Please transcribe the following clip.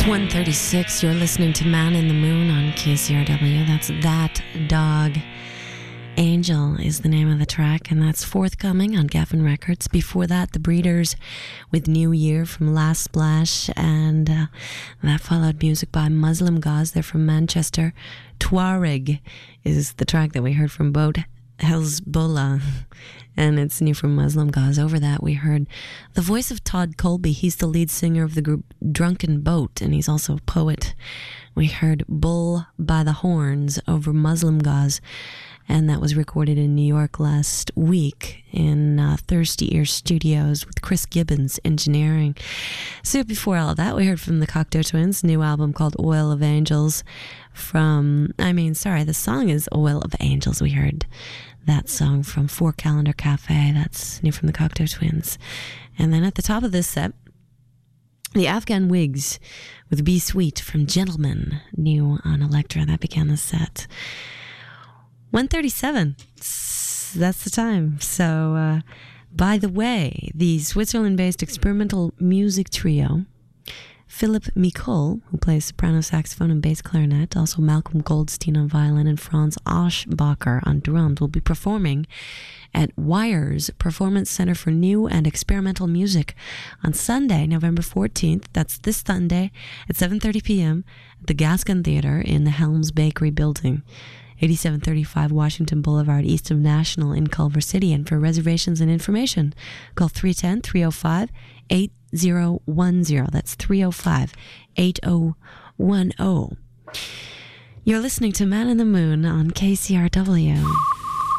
1:36. You're listening to Man in the Moon on KCRW. That's That Dog. Angel is the name of the track, and that's forthcoming on Geffen Records. Before that, The Breeders with New Year from Last Splash, and that followed music by Muslim Gauze. They're from Manchester. Tuareg is the track that we heard from Boat Hezbollah, and it's new from Muslim Gauze. Over that, we heard the voice of Todd Colby. He's the lead singer of the group Drunken Boat, and he's also a poet. We heard Bull by the Horns over Muslim Gauze, and that was recorded in New York last week in Thirsty Ear Studios with Chris Gibbons engineering. So before all of that, we heard from the Cocteau Twins' new album called Oil of Angels the song is Oil of Angels. We heard that song from Four Calendar Cafe. That's new from the Cocteau Twins. And then at the top of this set, the Afghan Wigs with Be Sweet from Gentlemen, new on Elektra. That began the set. 1:37. That's the time. So, by the way, the Switzerland-based experimental music trio, Philip Mikol, who plays soprano saxophone and bass clarinet, also Malcolm Goldstein on violin, and Franz Aschbacher on drums, will be performing at Wires Performance Center for New and Experimental Music on Sunday, November 14th. That's this Sunday at 7:30 p.m. at the Gascon Theater in the Helms Bakery building, 8735 Washington Boulevard, east of National in Culver City. And for reservations and information, call 310-305-8010. That's 305-8010. You're listening to Man in the Moon on KCRW.